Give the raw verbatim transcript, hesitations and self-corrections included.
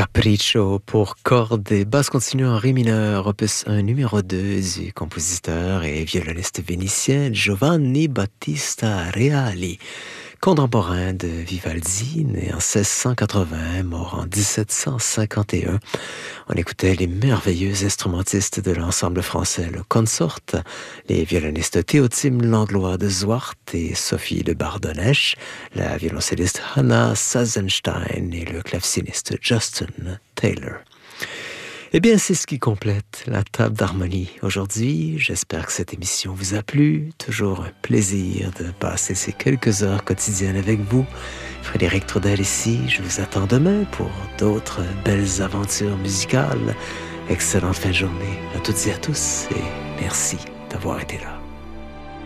Capriccio pour cordes et basse continue en ré mineur, opus un numéro deux du compositeur et violoniste vénitien Giovanni Battista Reali, contemporain de Vivaldi, né en seize cent quatre-vingts, mort en dix-sept cent cinquante et un. On écoutait les merveilleux instrumentistes de l'ensemble français le Consort, les violonistes Théotime Langlois de Zwart et Sophie de Bardonnèche, la violoncelliste Hannah Sazenstein et le claveciniste Justin Taylor. Eh bien, c'est ce qui complète la table d'harmonie aujourd'hui. J'espère que cette émission vous a plu. Toujours un plaisir de passer ces quelques heures quotidiennes avec vous. Frédéric Trudel ici. Je vous attends demain pour d'autres belles aventures musicales. Excellente fin de journée à toutes et à tous et merci d'avoir été là.